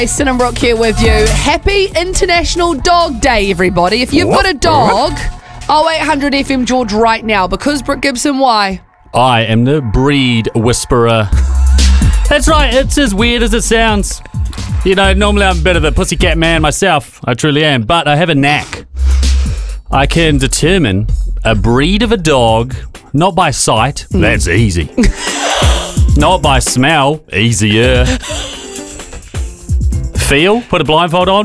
Sin and Brooke here with you. Happy International Dog Day, everybody. If you've got a dog, 0800 FM George right now. Because Brooke Gibson, why? I am the breed whisperer. That's right, it's as weird as it sounds. You know, normally I'm a bit of a pussycat man myself. I truly am. But I have a knack. I can determine a breed of a dog, not by sight. That's easy. Not by smell. Easier. Feel? Put a blindfold on?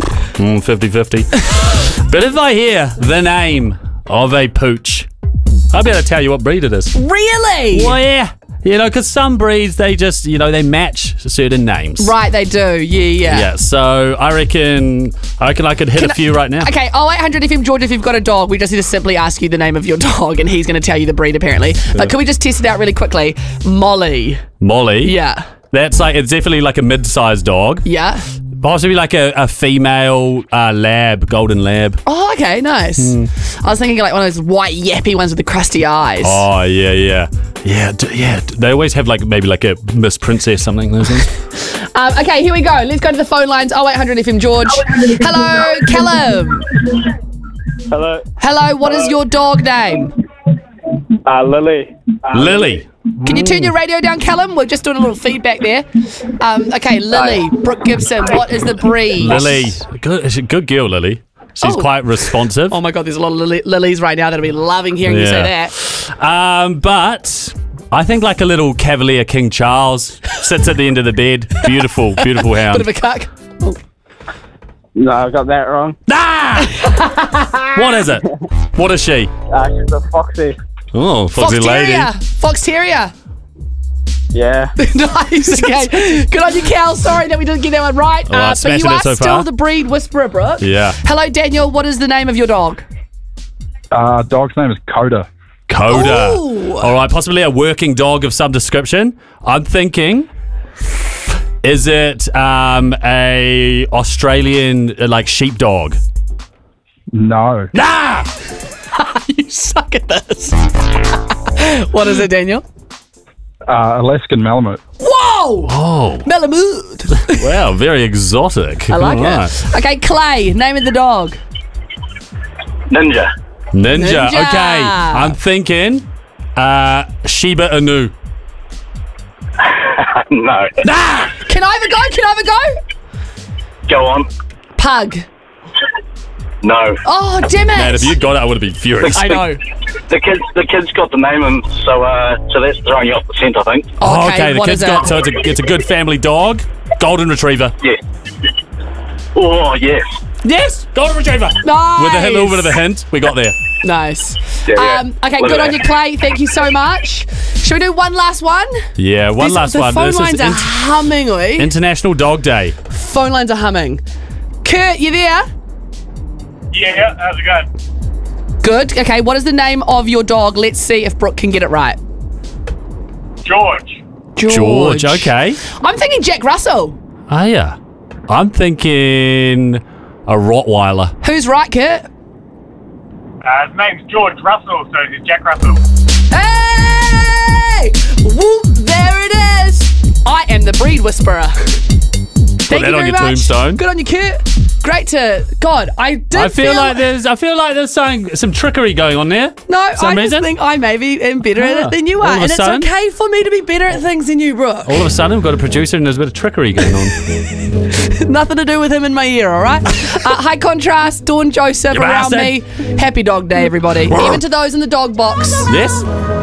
50-50. But if I hear the name of a pooch, I'll be able to tell you what breed it is. Really? Well, yeah. You know, because some breeds, they just, you know, they match certain names. Right, they do. Yeah. Yeah, so I reckon I could hit a few right now. Okay, 0800 FM George, if you've got a dog, we just need to simply ask you the name of your dog and he's going to tell you the breed, apparently. But can we just test it out really quickly? Molly. Molly? Yeah. It's definitely like a mid-sized dog. Yeah. Possibly like a female lab, golden lab. Oh, okay, nice. I was thinking like one of those white yappy ones with the crusty eyes. Oh, yeah. Yeah. They always have maybe a Miss Princess something, those ones. Okay, here we go. Let's go to the phone lines. 0800 FM George. Hello, Callum. Hello, what is your dog name? Lily. Lily. Can you turn your radio down, Callum? We're just doing a little feedback there. Okay, Lily, Brooke Gibson, what is the breed? Lily. She's a good girl, Lily. She's quite responsive. Oh my God, there's a lot of Lilies right now that'll be loving hearing you say that. But I think like a little Cavalier King Charles sits at the end of the bed. Beautiful, beautiful hound. Bit of a cuck. Oh. No, I got that wrong. Ah! What is it? What is she? She's a Foxy. Oh, Foxy lady. Fox Terrier. Yeah. Nice. Okay. Good on you, Cal. Sorry that we didn't get that one right. But you are so still far. the breed whisperer, Brooke. Yeah. Hello, Daniel. What is the name of your dog? Dog's name is Coda. Coda. Ooh. All right, possibly a working dog of some description. I'm thinking, is it a Australian sheepdog? No. Nah! You suck at this. What is it, Daniel? Alaskan Malamute. Whoa! Oh. Malamute. Wow, very exotic. I like All right. it. Okay, Clay, name of the dog. Ninja. Ninja. Okay, I'm thinking Shiba Inu. No. Ah! Can I have a go? Go on. Pug. No. Oh, damn it. Man, if you got it, I would have been furious. I know. The kids got the name, and so that's throwing you off the scent, I think. Oh, okay, the what kid's is got, it? so it's a good family dog. Golden Retriever. Yeah. Oh, yes. Yes, Golden Retriever. Nice. With a little bit of a hint, we got there. Nice. Yeah. Okay, Look good at on that. you, Clay. Thank you so much. Should we do one last one? Yeah, one last one. The phone This lines is are humming, oi. International Dog Day. Phone lines are humming. Kurt, you there? Yeah, how's it going? Good. Okay, what is the name of your dog? Let's see if Brooke can get it right. George. George, okay. I'm thinking Jack Russell. Oh, yeah. I'm thinking a Rottweiler. Who's right, Kurt? His name's George Russell, so he's Jack Russell. Hey! Whoop, there it is. I am the breed whisperer. Thank you that on very your much. tombstone. Good on you, Kurt. Great to... God, I feel like there's some trickery going on there. No, I some just reason. think I maybe am better at Ah, it than you all are. of a And it's sudden- okay for me to be better at things than you, Brooke. All of a sudden, we've got a producer and there's a bit of trickery going on. Nothing to do with him in my ear, all right? High contrast, Dawn Joseph You around bastard. me. Happy dog day, everybody. Even to those in the dog box. Yes?